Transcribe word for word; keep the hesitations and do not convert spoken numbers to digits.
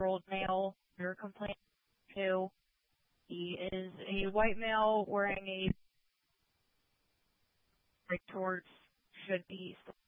year-old male you're complaining to. He is a white male wearing a like shorts, should be